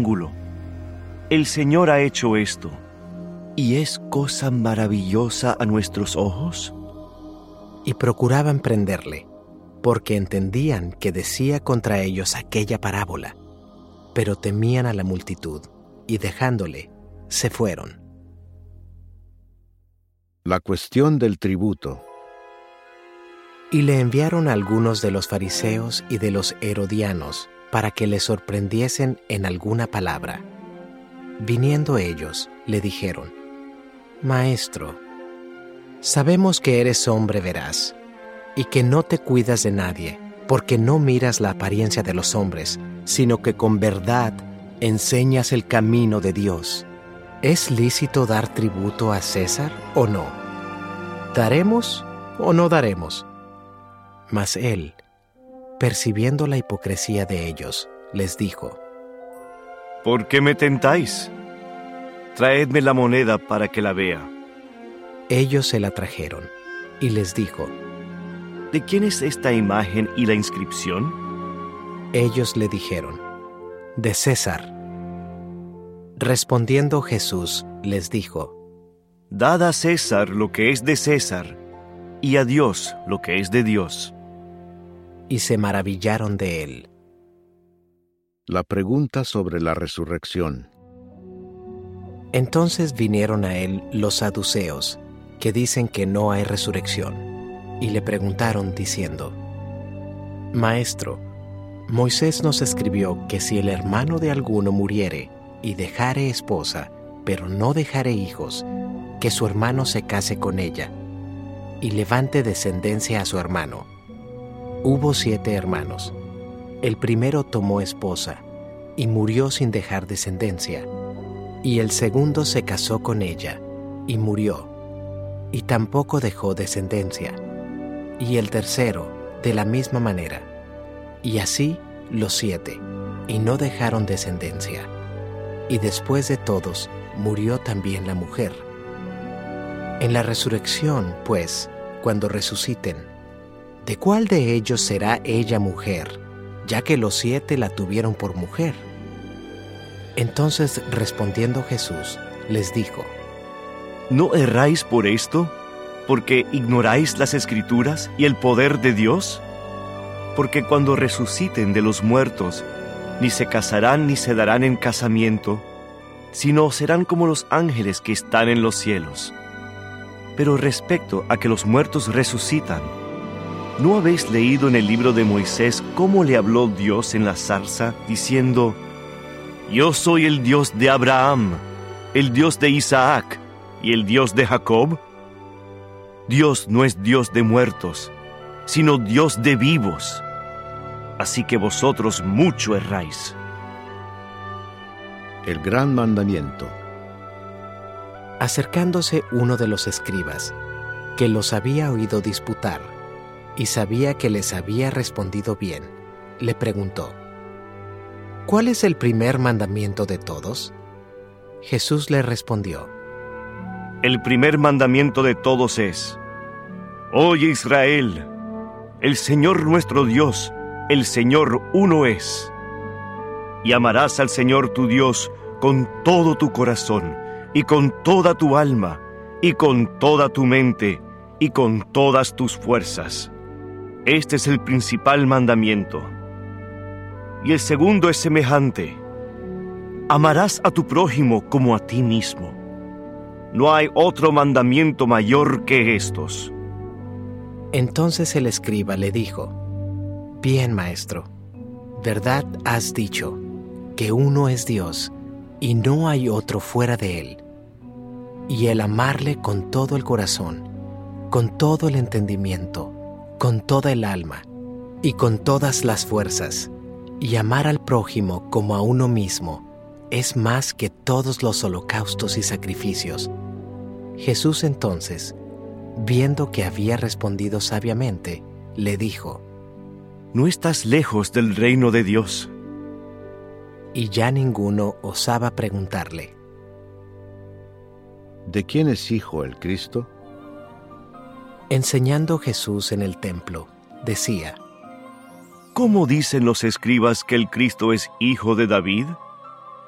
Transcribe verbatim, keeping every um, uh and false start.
ángulo. El Señor ha hecho esto. ¿Y es cosa maravillosa a nuestros ojos? Y procuraban prenderle, porque entendían que decía contra ellos aquella parábola, pero temían a la multitud, y dejándole, se fueron. La cuestión del tributo. Y le enviaron a algunos de los fariseos y de los herodianos, para que le sorprendiesen en alguna palabra. Viniendo ellos, le dijeron: Maestro, sabemos que eres hombre veraz, y que no te cuidas de nadie, porque no miras la apariencia de los hombres, sino que con verdad enseñas el camino de Dios. ¿Es lícito dar tributo a César o no? ¿Daremos o no daremos? Mas él, percibiendo la hipocresía de ellos, les dijo: ¿Por qué me tentáis? Traedme la moneda para que la vea. Ellos se la trajeron, y les dijo: ¿De quién es esta imagen y la inscripción? Ellos le dijeron: De César. Respondiendo Jesús, les dijo: Dad a César lo que es de César, y a Dios lo que es de Dios. Y se maravillaron de él. La pregunta sobre la resurrección. Entonces vinieron a él los saduceos, que dicen que no hay resurrección, y le preguntaron diciendo: Maestro, Moisés nos escribió que si el hermano de alguno muriere y dejare esposa, pero no dejare hijos, que su hermano se case con ella, y levante descendencia a su hermano. Hubo siete hermanos. El primero tomó esposa, y murió sin dejar descendencia. Y el segundo se casó con ella, y murió, y tampoco dejó descendencia. Y el tercero, de la misma manera. Y así los siete, y no dejaron descendencia. Y después de todos, murió también la mujer. En la resurrección, pues, cuando resuciten, ¿de cuál de ellos será ella mujer, ya que los siete la tuvieron por mujer? Entonces, respondiendo Jesús, les dijo: ¿No erráis por esto, porque ignoráis las Escrituras y el poder de Dios? Porque cuando resuciten de los muertos, ni se casarán ni se darán en casamiento, sino serán como los ángeles que están en los cielos. Pero respecto a que los muertos resucitan, ¿no habéis leído en el libro de Moisés cómo le habló Dios en la zarza, diciendo: Yo soy el Dios de Abraham, el Dios de Isaac y el Dios de Jacob? Dios no es Dios de muertos, sino Dios de vivos. Así que vosotros mucho erráis. El gran mandamiento. Acercándose uno de los escribas, que los había oído disputar, y sabía que les había respondido bien, le preguntó: ¿Cuál es el primer mandamiento de todos? Jesús le respondió: El primer mandamiento de todos es: Oye Israel, el Señor nuestro Dios, el Señor uno es. Y amarás al Señor tu Dios con todo tu corazón, y con toda tu alma, y con toda tu mente, y con todas tus fuerzas. Este es el principal mandamiento. Y el segundo es semejante: amarás a tu prójimo como a ti mismo. No hay otro mandamiento mayor que estos. Entonces el escriba le dijo: Bien, maestro, verdad has dicho, que uno es Dios, y no hay otro fuera de él. Y el amarle con todo el corazón, con todo el entendimiento, con toda el alma, y con todas las fuerzas, y amar al prójimo como a uno mismo, es más que todos los holocaustos y sacrificios. Jesús entonces, viendo que había respondido sabiamente, le dijo: No estás lejos del reino de Dios. Y ya ninguno osaba preguntarle: ¿De quién es hijo el Cristo? Enseñando Jesús en el templo, decía: ¿Cómo dicen los escribas que el Cristo es hijo de David?